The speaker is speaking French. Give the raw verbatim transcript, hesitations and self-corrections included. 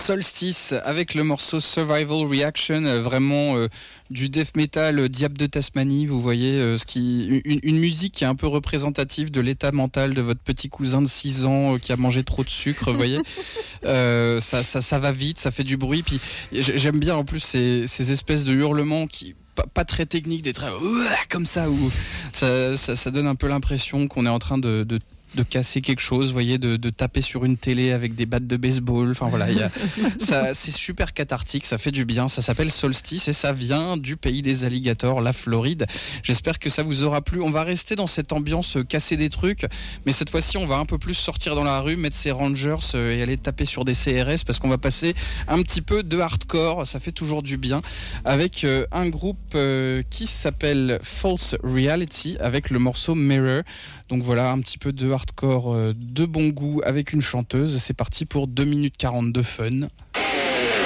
Solstice avec le morceau Survival Reaction, euh, vraiment euh, du death metal euh, Diable de Tasmanie, vous voyez, euh, ce qui, une, une musique qui est un peu représentative de l'état mental de votre petit cousin de six ans euh, qui a mangé trop de sucre, vous voyez. Euh, ça, ça, ça va vite, ça fait du bruit, puis j'aime bien en plus ces, ces espèces de hurlements qui... Pas, pas très techniques, des traits comme ça, où ça, ça, ça donne un peu l'impression qu'on est en train de, de de casser quelque chose, vous voyez, de, de taper sur une télé avec des battes de baseball. Enfin voilà, y a, ça, c'est super cathartique, ça fait du bien. Ça s'appelle Solstice et ça vient du pays des alligators, la Floride. J'espère que ça vous aura plu. On va rester dans cette ambiance casser des trucs, mais cette fois-ci, on va un peu plus sortir dans la rue, mettre ses Rangers et aller taper sur des C R S parce qu'on va passer un petit peu de hardcore. Ça fait toujours du bien avec un groupe qui s'appelle False Reality avec le morceau Mirror. Donc voilà, un petit peu de hardcore de bon goût avec une chanteuse. C'est parti pour deux minutes quarante de fun.